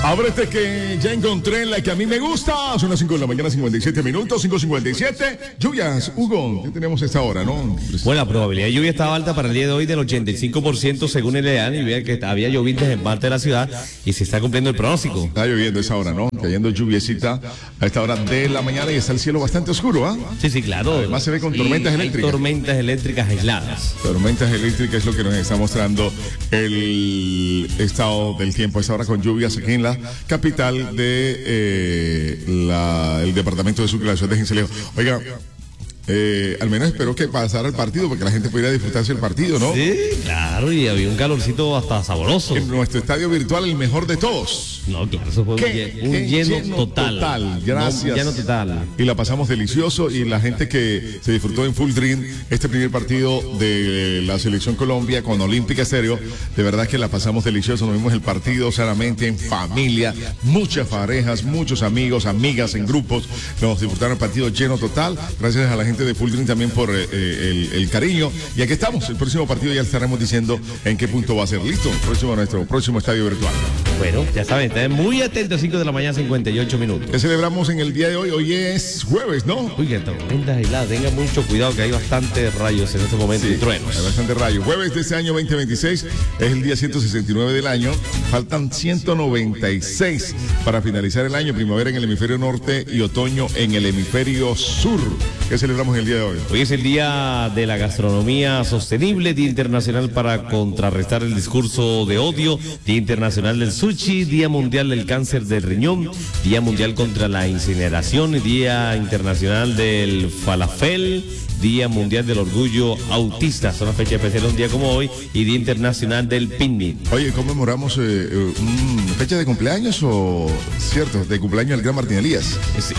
Ábrete que ya encontré la que a mí me gusta. Son las 5 de la mañana, 57 minutos, 5:57. Lluvias, Hugo, ¿qué tenemos a esta hora, no? Bueno, la probabilidad de lluvia estaba alta para el día de hoy del 85% según el EAN, y vea que había llovidas en parte de la ciudad y se está cumpliendo el pronóstico. Está lloviendo a esa hora, ¿no? Cayendo lluviecita a esta hora de la mañana y está el cielo bastante oscuro, ¿ah? Sí, claro. Además se ve con tormentas eléctricas. Hay tormentas eléctricas aisladas. Tormentas eléctricas es lo que nos está mostrando el estado del tiempo a esta hora, con lluvias aquí en la capital de el departamento de Sucre, la ciudad de Sincelejo. Oiga, al menos espero que pasara el partido, porque la gente pudiera disfrutarse del partido, ¿no? Sí, claro, y había un calorcito hasta sabroso. En nuestro estadio virtual, el mejor de todos. No, claro, eso fue un lleno total. Gracias. Un lleno total. Y la pasamos delicioso, y la gente que se disfrutó en Full Dream este primer partido de la Selección Colombia con Olímpica Estéreo, de verdad que la pasamos delicioso. Nos vimos el partido sanamente, en familia, muchas parejas, muchos amigos, amigas en grupos. Nos disfrutaron el partido lleno total. Gracias a la gente de Full Dream también por el cariño. Y aquí estamos. El próximo partido ya estaremos diciendo en qué punto va a ser. Listo, nuestro próximo estadio virtual. Bueno, ya saben, estén muy atentos, 5 de la mañana, 58 minutos. ¿Qué celebramos en el día de hoy? Hoy es jueves, ¿no? Uy, que tormentas aisladas, tengan mucho cuidado que hay bastantes rayos en este momento, Sí, y truenos. hay bastante rayos. Jueves de este año 2026, es el día 169 del año. Faltan 196 para finalizar el año. Primavera en el hemisferio norte y otoño en el hemisferio sur. ¿Qué celebramos en el día de hoy? Hoy es el Día de la Gastronomía Sostenible, Día Internacional para contrarrestar el discurso de odio, Día Internacional del Sushi, Día Mundial del Cáncer del Riñón, Día Mundial contra la Incineración, Día Internacional del Falafel, Día Mundial del Orgullo Autista. Son las fechas especiales un día como hoy, y Día Internacional del Picnic. Oye, ¿conmemoramos fecha de cumpleaños o, cierto, de cumpleaños del gran Martín Elías?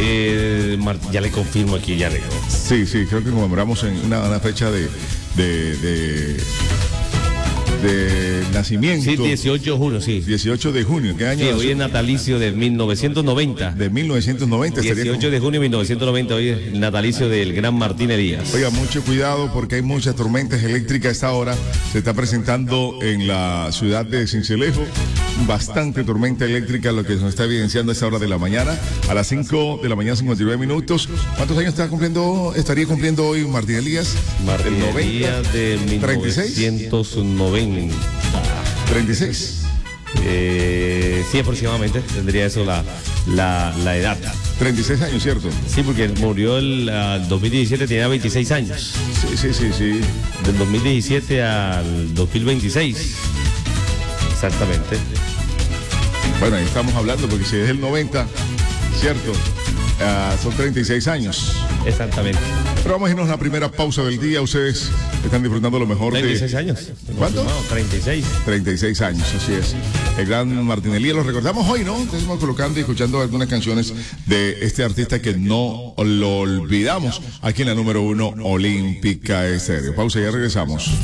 Ya le confirmo aquí, ya le. Sí, creo que conmemoramos en una fecha de nacimiento. Sí, 18 de junio, sí. 18 de junio. ¿Qué año? Sí, hoy es natalicio de 1990. De 1990. 18 de junio de 1990, hoy es el natalicio del gran Martín Elías. Oiga, mucho cuidado porque hay muchas tormentas eléctricas a esta hora. Se está presentando en la ciudad de Sincelejo bastante tormenta eléctrica, lo que nos está evidenciando a esta hora de la mañana, a las 5 de la mañana, 59 minutos. ¿Cuántos años estaría cumpliendo hoy Martín Elías? Martín Elías de 1990. 36. Sí, aproximadamente tendría eso la edad. 36 años, ¿cierto? Sí, porque murió el 2017, tenía 26 años. Sí. Del 2017 al 2026. Exactamente. Bueno, ahí estamos hablando, porque si es el 90, ¿cierto? Son 36 años. Exactamente. Pero vamos a irnos a la primera pausa del día. Ustedes están disfrutando lo mejor 36 años. ¿Cuánto? 36. 36 años, así es. El gran Martín Elías, lo recordamos hoy, ¿no? Estamos colocando y escuchando algunas canciones de este artista que no lo olvidamos aquí en la número 1, Olímpica Estéreo. Pausa y ya regresamos.